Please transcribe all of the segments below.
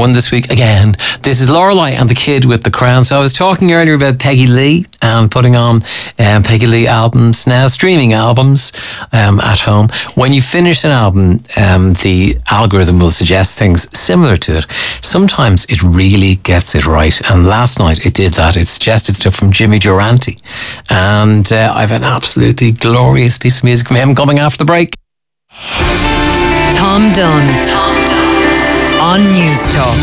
one this week again. This is Lorelei and the Kid with the Crown. So I was talking earlier about Peggy Lee and putting on Peggy Lee albums now, streaming albums at home. When you finish an album, the algorithm will suggest things similar to it. Sometimes it really gets it right. And last night it did that. It suggested stuff from Jimmy Durante. And I've an absolutely glorious piece of music from him coming after the break. Tom Dunn on News Talk.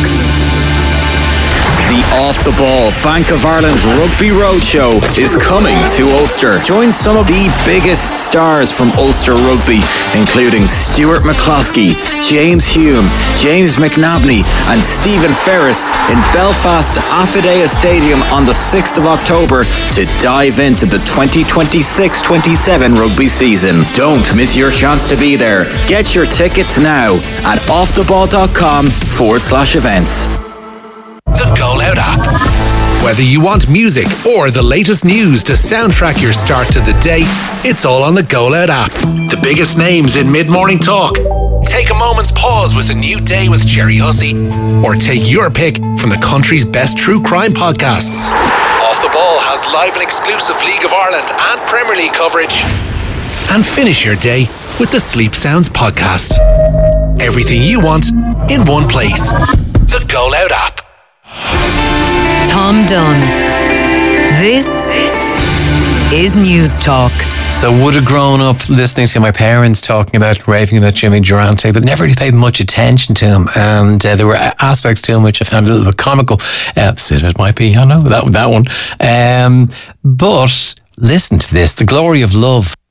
The Off the Ball Bank of Ireland Rugby Roadshow is coming to Ulster. Join some of the biggest stars from Ulster Rugby, including Stuart McCloskey, James Hume, James McNabney and Stephen Ferris in Belfast's Affidea Stadium on the 6th of October to dive into the 2026-27 rugby season. Don't miss your chance to be there. Get your tickets now at offtheball.com/events. The Goal Out app. Whether you want music or the latest news to soundtrack your start to the day, it's all on the Goal Out app. The biggest names in mid-morning talk. Take a moment's pause with A New Day with Jerry Hussey, or take your pick from the country's best true crime podcasts. Off the Ball has live and exclusive League of Ireland and Premier League coverage. And finish your day with the Sleep Sounds podcast. Everything you want in one place. The Goal Out app. Tom Dunn. This is News Talk. So would have grown up listening to my parents talking about, raving about Jimmy Durante, but never really paid much attention to him. And there were aspects to him which I found a little bit comical. Sit at my piano, that one. But listen to this, The Glory of Love.